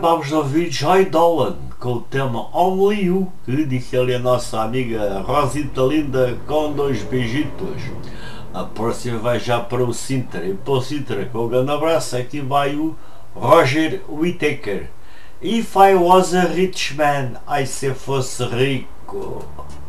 acabámos de ouvir Joy Dolan com o tema Only You, que disse ali a nossa amiga Rosita Linda com 2 beijitos. A próxima vai já para o Sintra, e para o Sintra com o grande abraço aqui vai o Roger Whittaker. If I was a rich man, ai se fosse rico.